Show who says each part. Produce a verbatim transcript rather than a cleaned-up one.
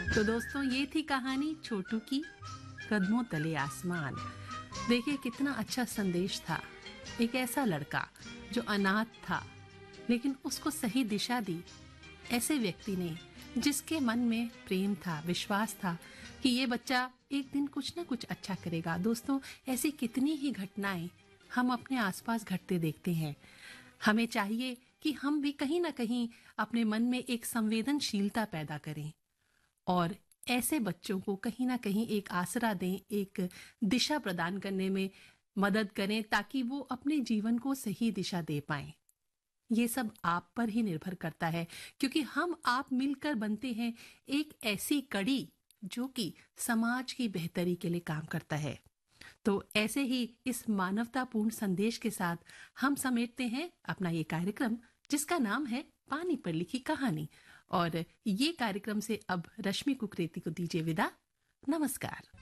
Speaker 1: तो दोस्तों, ये थी कहानी छोटू की कदमों तले आसमान। देखिए कितना अच्छा संदेश था। एक ऐसा लड़का जो अनाथ था लेकिन उसको सही दिशा दी ऐसे व्यक्ति ने, जिसके मन में प्रेम था, विश्वास था कि ये बच्चा एक दिन कुछ ना कुछ अच्छा करेगा। दोस्तों, ऐसी कितनी ही घटनाएं हम अपने आसपास घटते देखते हैं। हमें चाहिए कि हम भी कहीं ना कहीं अपने मन में एक संवेदनशीलता पैदा करें और ऐसे बच्चों को कहीं ना कहीं एक आसरा दें, एक दिशा प्रदान करने में मदद करें ताकि वो अपने जीवन को सही दिशा दे पाएं। ये सब आप पर ही निर्भर करता है, क्योंकि हम आप मिलकर बनते हैं एक ऐसी कड़ी जो कि समाज की बेहतरी के लिए काम करता है। तो ऐसे ही इस मानवतापूर्ण संदेश के साथ हम समेटते हैं अपना ये कार्यक्रम, जिसका नाम है पानी पर लिखी कहानी। और ये कार्यक्रम से अब रश्मि कुकरेती को दीजिए विदा। नमस्कार।